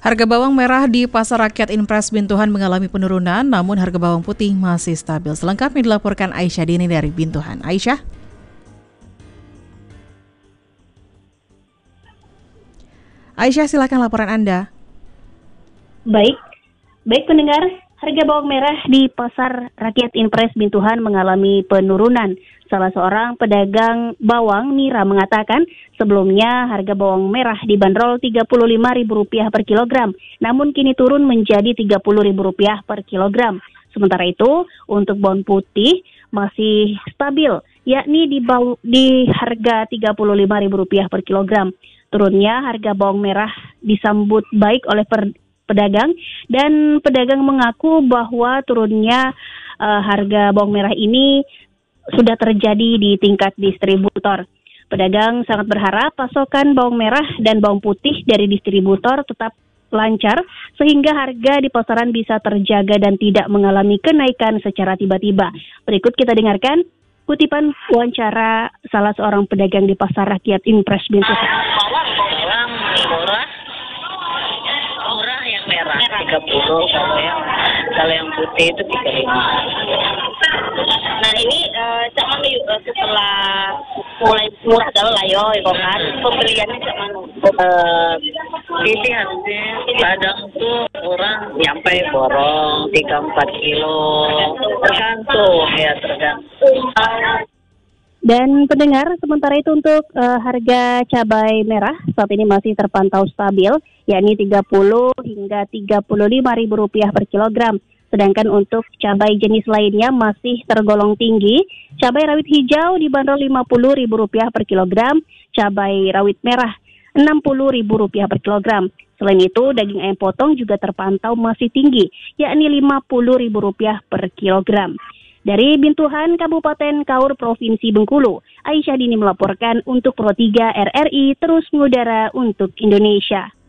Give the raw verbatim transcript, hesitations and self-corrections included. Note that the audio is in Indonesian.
Harga bawang merah di Pasar Rakyat Impres Bintuhan mengalami penurunan, namun harga bawang putih masih stabil. Selengkapnya dilaporkan Aisyah Dini dari Bintuhan. Aisyah? Aisyah, silakan laporan Anda. Baik, baik pendengar, harga bawang merah di Pasar Rakyat Impres Bintuhan mengalami penurunan. Salah seorang pedagang bawang, Mira, mengatakan sebelumnya harga bawang merah dibanderol tiga puluh lima ribu rupiah per kilogram, namun kini turun menjadi tiga puluh ribu rupiah per kilogram. Sementara itu, untuk bawang putih masih stabil, yakni di, baw- di harga tiga puluh lima ribu rupiah per kilogram. Turunnya harga bawang merah disambut baik oleh per- pedagang, dan pedagang mengaku bahwa turunnya uh, harga bawang merah ini sudah terjadi di tingkat distributor. Pedagang sangat berharap pasokan bawang merah dan bawang putih dari distributor tetap lancar sehingga harga di pasaran bisa terjaga dan tidak mengalami kenaikan secara tiba-tiba. Berikut kita dengarkan kutipan wawancara salah seorang pedagang di Pasar Rakyat Impres Bintuhan. Bawang, bawang murah, murah yang merah tiga puluh, kalau yang kalau yang putih itu tiga puluh lima. Nah ini uh, cak mana uh, setelah mulai murah dulu lah yo, kan pembeliannya cak mana? Uh, ini harusnya kadang tuh orang nyampe borong tiga empat kilo, tergantung ya tergantung. Dan pendengar, sementara itu untuk uh, harga cabai merah saat ini masih terpantau stabil, yakni tiga puluh hingga tiga puluh lima ribu rupiah per kilogram. Sedangkan untuk cabai jenis lainnya masih tergolong tinggi. Cabai rawit hijau dibanderol lima puluh ribu rupiah per kilogram, cabai rawit merah enam puluh ribu rupiah per kilogram. Selain itu, daging ayam potong juga terpantau masih tinggi, yakni lima puluh ribu rupiah per kilogram. Dari Bintuhan, Kabupaten Kaur, Provinsi Bengkulu, Aisyah Dini melaporkan untuk Pro tiga R R I terus mengudara untuk Indonesia.